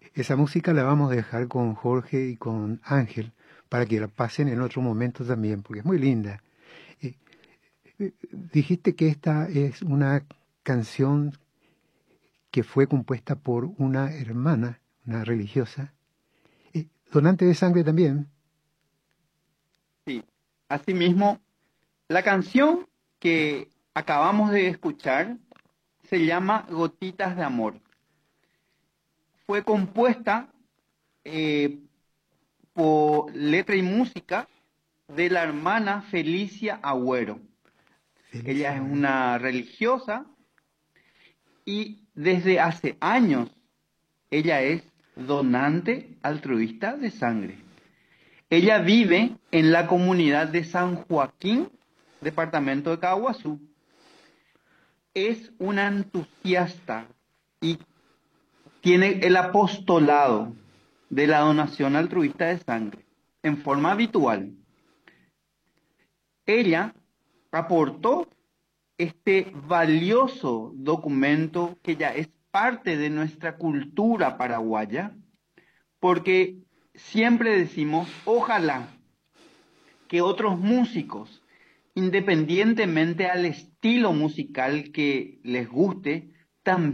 Esa música la vamos a dejar con Jorge y con Ángel para que la pasen en otro momento también, porque es muy linda. Eh, Dijiste que esta es una canción que fue compuesta por una hermana, una religiosa, donante de sangre también. Sí. Asimismo, la canción que acabamos de escuchar se llama Gotitas de Amor. Fue compuesta eh, por letra y música de la hermana Felicia Agüero. Ella es Felicia, ¿verdad? una religiosa y desde hace años ella es donante altruista de sangre. Ella vive en la comunidad de San Joaquín, departamento de Caguazú. Es una entusiasta y tiene el apostolado de la donación altruista de sangre en forma habitual. Ella aportó este valioso documento que ya es parte de nuestra cultura paraguaya, porque siempre decimos, ojalá que otros músicos, independientemente al estilo musical que les guste, también